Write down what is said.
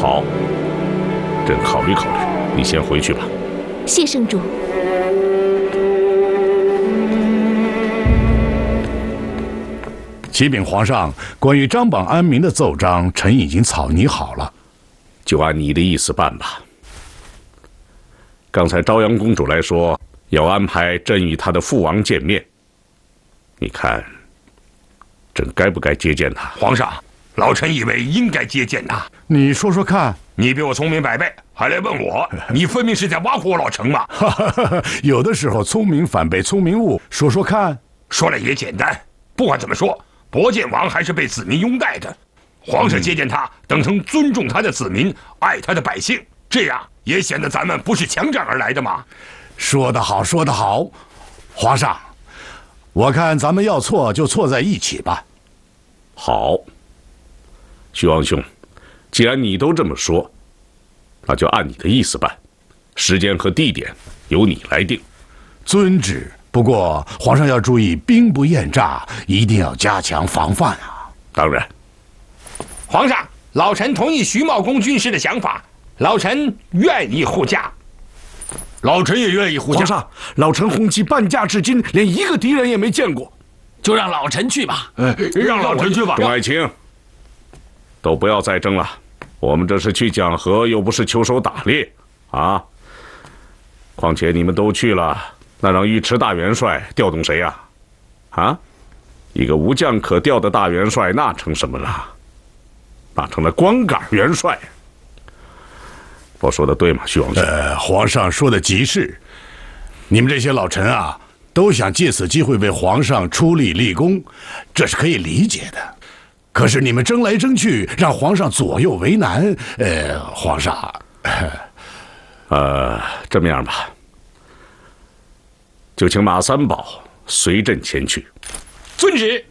好，朕考虑考虑。你先回去吧。 谢圣主。 启禀皇上，关于张榜安民的奏章，臣已经草拟好了， 就按你的意思办吧。刚才昭阳公主来说，要安排朕与她的父王见面，你看，朕该不该接见她？ 皇上，老臣以为应该接见他。 你说说看。 你比我聪明100倍，还来问我？你分明是在挖苦我老臣嘛！ 有的时候聪明反被聪明误，说说看。 说来也简单，不管怎么说，博建王还是被子民拥戴的。皇上接见他，等成尊重他的子民，爱他的百姓，这样也显得咱们不是强占而来的嘛。 说得好，说得好，皇上，我看咱们要错就错在一起吧。 好，徐王兄，既然你都这么说，那就按你的意思办，时间和地点由你来定。 遵旨。不过皇上要注意兵不厌诈，一定要加强防范啊。 当然。 皇上，老臣同意徐茂公军师的想法，老臣愿意护驾。 老臣也愿意护驾。 皇上，老臣红旗半驾至今，连一个敌人也没见过， 就让老臣去吧。让老臣去吧。 众爱卿，都不要再争了。我们这是去讲和，又不是求手打猎啊！况且你们都去了，那让尉迟大元帅调动谁呀？啊，一个无将可调的大元帅，那成什么了？那成了光杆元帅。我说的对吗，徐王兄？ 皇上说的极是。你们这些老臣啊，都想借此机会为皇上出力立功，这是可以理解的。可是你们争来争去，让皇上左右为难。皇上， 这么样吧，就请马三宝随朕前去。 遵旨。